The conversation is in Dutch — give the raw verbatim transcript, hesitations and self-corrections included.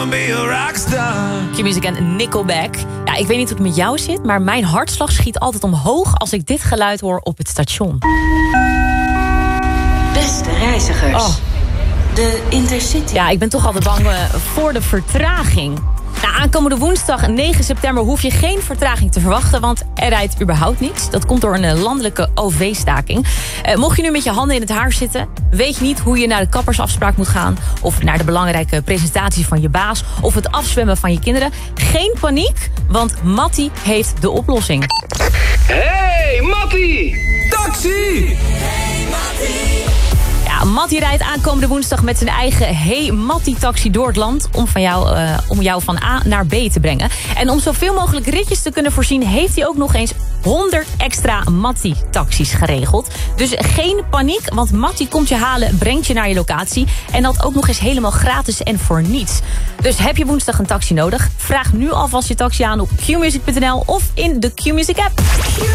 Q-Music en Nickelback. Ja, ik weet niet hoe het met jou zit, maar mijn hartslag schiet altijd omhoog als ik dit geluid hoor op het station. Beste reizigers, Oh. de Intercity. Ja, ik ben toch altijd bang uh, voor de vertraging. Nou, aankomende woensdag negen september hoef je geen vertraging te verwachten, want er rijdt überhaupt niets. Dat komt door een uh, landelijke O V-staking. Uh, mocht je nu met je handen in het haar zitten, weet je niet hoe je naar de kappersafspraak moet gaan, of naar de belangrijke presentatie van je baas, of het afzwemmen van je kinderen. Geen paniek, want Mattie heeft de oplossing. Hey, Mattie! Taxi! Ja, Mattie rijdt aankomende woensdag met zijn eigen Hey Mattie-taxi door het land om, van jou, uh, om jou van A naar B te brengen. En om zoveel mogelijk ritjes te kunnen voorzien, heeft hij ook nog eens honderd extra Mattie-taxis geregeld. Dus geen paniek, want Mattie komt je halen, brengt je naar je locatie. En dat ook nog eens helemaal gratis en voor niets. Dus heb je woensdag een taxi nodig? Vraag nu alvast je taxi aan op q music punt n l of in de Q-Music app.